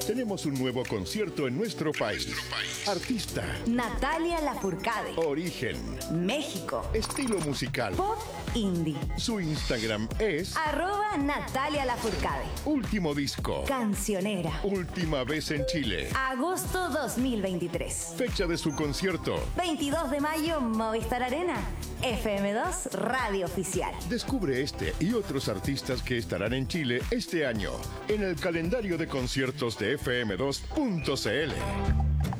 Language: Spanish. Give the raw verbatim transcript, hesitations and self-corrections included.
Tenemos un nuevo concierto en nuestro país. Artista. Natalia Lafourcade. Origen. México. Estilo musical. Pop indie. Su Instagram es Arroba Natalia Lafourcade. Último disco. Cancionera. Última vez en Chile. Agosto dos mil veintitrés. Fecha de su concierto. veintidós de mayo, Movistar Arena. F M dos Radio Oficial. Descubre este y otros artistas que estarán en Chile este año en el calendario de conciertos de F M dos punto C L.